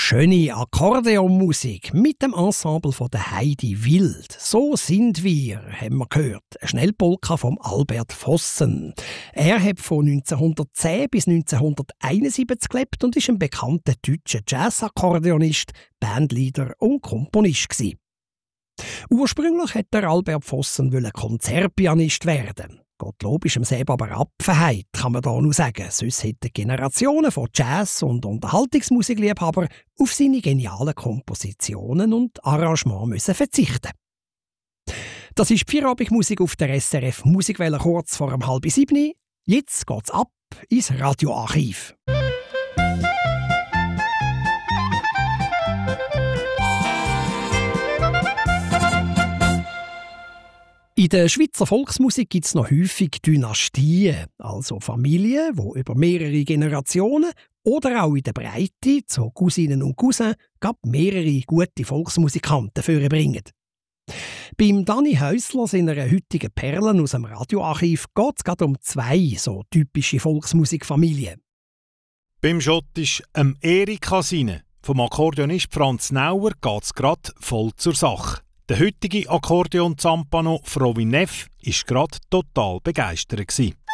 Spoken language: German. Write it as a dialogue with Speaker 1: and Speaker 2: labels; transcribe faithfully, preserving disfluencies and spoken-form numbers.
Speaker 1: Schöne Akkordeonmusik mit dem Ensemble von der Heidi Wild. «So sind wir», haben wir gehört. Eine Schnellpolka von Albert Vossen. Er hat von neunzehnhundertzehn bis neunzehnhunderteinundsiebzig gelebt und ist ein bekannter deutscher Jazz-Akkordeonist, Bandleader und Komponist gewesen. Ursprünglich wollte der Albert Vossen Konzertpianist werden. Gottlob ist ihm selber aber abverheilt, kann man da nur sagen. Sonst hätten Generationen von Jazz- und Unterhaltungsmusikliebhabern auf seine genialen Kompositionen und Arrangements müssen verzichten. Das ist die Feierabendmusik auf der S R F Musikwelle kurz vor um halb sieben. Jetzt geht's ab ins Radioarchiv. In der Schweizer Volksmusik gibt es noch häufig Dynastien, also Familien, die über mehrere Generationen oder auch in der Breite zu Cousinen und Cousins gab mehrere gute Volksmusikanten vorbringen. Beim Dani Häusler, seiner heutigen Perlen aus dem Radioarchiv, geht es gerade um zwei so typische Volksmusikfamilien.
Speaker 2: Beim Schottisch ähm Erika Sine vom Akkordeonist Franz Nauer geht es gerade voll zur Sache. Der heutige Akkordeon-Zampano Frowi Neff war gerade total begeistert.